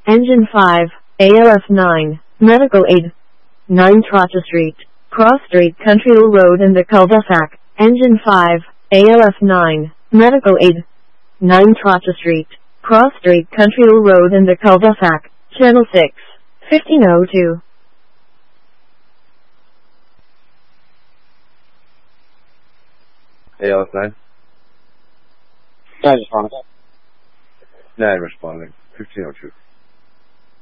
Engine 5, ALF 9, Medical Aid. 9 Trotta Street, Cross Street Countryl Road in the cul-de-sac. Engine 5, ALF 9, Medical Aid. 9 Trotta Street, Cross Street Countryl Road in the cul-de-sac. Channel 6, 1502. ALF 9? 9 responding. 9 responding. 1502.